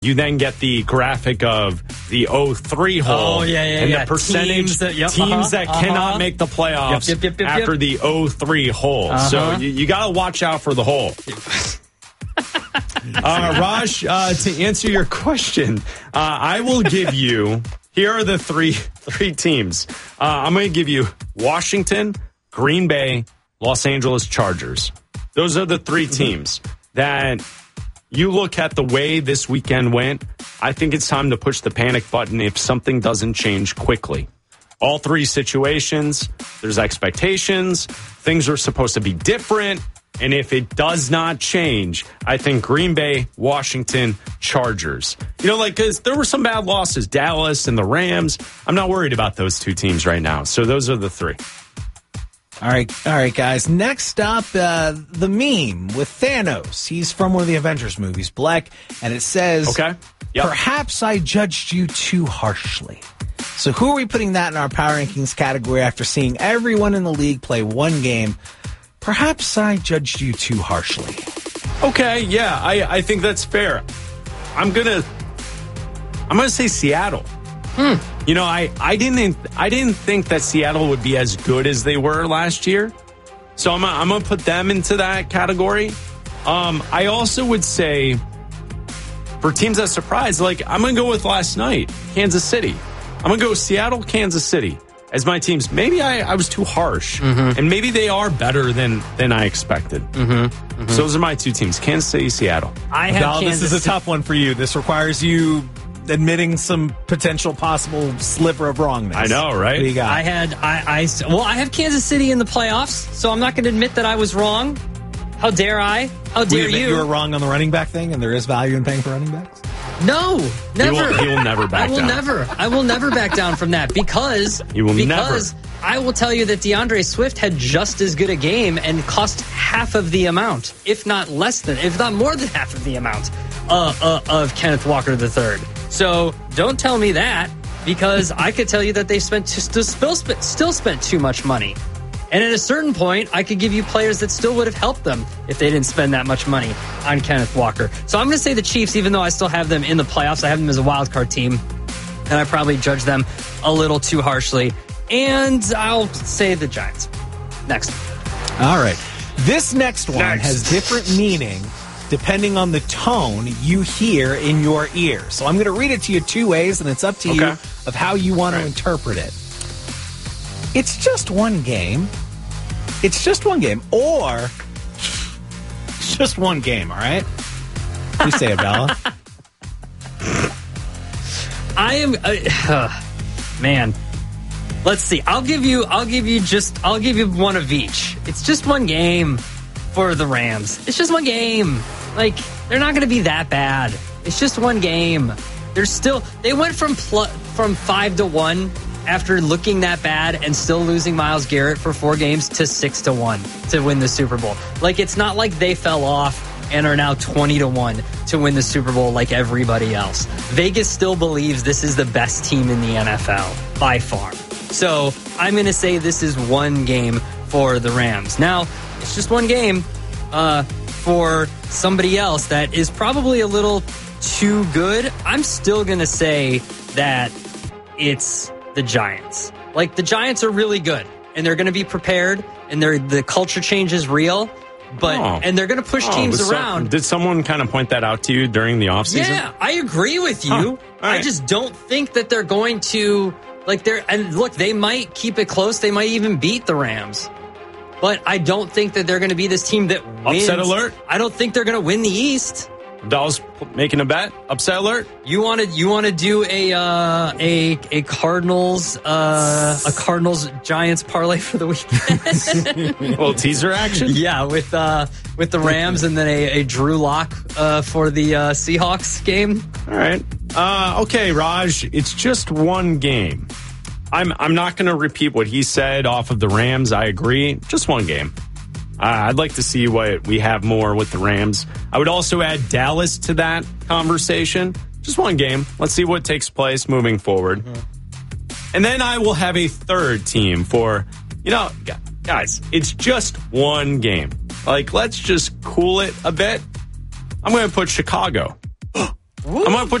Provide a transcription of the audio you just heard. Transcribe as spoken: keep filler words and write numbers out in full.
you then get the graphic of the oh three hole oh, yeah, yeah, and yeah. the percentage teams that, yep, teams uh-huh, that uh-huh. cannot make the playoffs yep, yep, yep, yep, after yep. the oh three hole. Uh-huh. So you, you got to watch out for the hole. uh, Raj, uh, to answer your question, uh, I will give you, here are the three three teams. Uh, I'm going to give you Washington, Green Bay, Los Angeles Chargers. Those are the three teams that you look at the way this weekend went. I think it's time to push the panic button if something doesn't change quickly. All three situations, there's expectations. Things are supposed to be different. And if it does not change, I think Green Bay, Washington, Chargers. You know, like, because there were some bad losses, Dallas and the Rams. I'm not worried about those two teams right now. So those are the three. All right, all right, guys. Next up, uh, the meme with Thanos. He's from one of the Avengers movies, Black, and it says, okay. Yep. Perhaps I judged you too harshly. So who are we putting that in our power rankings category after seeing everyone in the league play one game? Perhaps I judged you too harshly. Okay, yeah, I, I think that's fair. I'm gonna I'm gonna say Seattle. Hmm. You know, I, I didn't I didn't think that Seattle would be as good as they were last year. So I'm I'm gonna put them into that category. Um, I also would say for teams that surprised, like I'm gonna go with last night, Kansas City. I'm gonna go Seattle, Kansas City as my teams. Maybe I, I was too harsh, mm-hmm. and maybe they are better than than I expected. Mm-hmm. Mm-hmm. So those are my two teams: Kansas City, Seattle. I have Val, Kansas this is a tough one for you. This requires you admitting some potential possible sliver of wrongness. I know, right? What do you got? I had I, I well, I have Kansas City in the playoffs, so I'm not going to admit that I was wrong. How dare I? How dare you? you? You were wrong on the running back thing, and there is value in paying for running backs. No, never. He will, he will never back I will down. never. I will never back down from that because You will because never. I will tell you that DeAndre Swift had just as good a game and cost half of the amount, if not less than, if not more than half of the amount uh, uh, of Kenneth Walker the third. So don't tell me that because I could tell you that they spent still spent still spent too much money. And at a certain point, I could give you players that still would have helped them if they didn't spend that much money on Kenneth Walker. So I'm going to say the Chiefs, even though I still have them in the playoffs. I have them as a wild card team, and I probably judge them a little too harshly. And I'll say the Giants. Next. All right. This next one Next. has different meaning depending on the tone you hear in your ear. So I'm going to read it to you two ways, and it's up to you Okay. of how you want Right. to interpret it. It's just one game. It's just one game. Or it's just one game, all right? You say it, Bella. I am uh, man. Let's see. I'll give you I'll give you just I'll give you one of each. It's just one game for the Rams. It's just one game. Like they're not going to be that bad. It's just one game. They're still they went from pl- from five to one after looking that bad and still losing Myles Garrett for four games to six to one to win the Super Bowl. Like it's not like they fell off and are now twenty to one to win the Super Bowl like everybody else. Vegas still believes this is the best team in the N F L by far. So I'm going to say this is one game for the Rams. Now, it's just one game uh, for somebody else that is probably a little too good. I'm still going to say that it's the Giants. Like, the Giants are really good, and they're going to be prepared, and they're, the culture change is real. But Oh. and they're going to push Oh, teams was some- around. did someone kind of point that out to you during the offseason? Yeah, I agree with you. Huh. All I right. just don't think that they're going to like they're and look, they might keep it close. They might even beat the Rams. But I don't think that they're going to be this team that wins. Upset alert? I don't think they're going to win the East. Dallas making a bet. Upset alert. You want to you want to do a uh, a a Cardinals uh, a Cardinals Giants parlay for the weekend? A little teaser action. Yeah, with uh, with the Rams and then a, a Drew Lock uh, for the uh, Seahawks game. All right. Uh, okay, Raj. It's just one game. I'm I'm not going to repeat what he said off of the Rams. I agree. Just one game. Uh, I'd like to see what we have more with the Rams. I would also add Dallas to that conversation. Just one game. Let's see what takes place moving forward. Mm-hmm. And then I will have a third team for, you know, guys, it's just one game. Like, let's just cool it a bit. I'm going to put Chicago. I'm going to put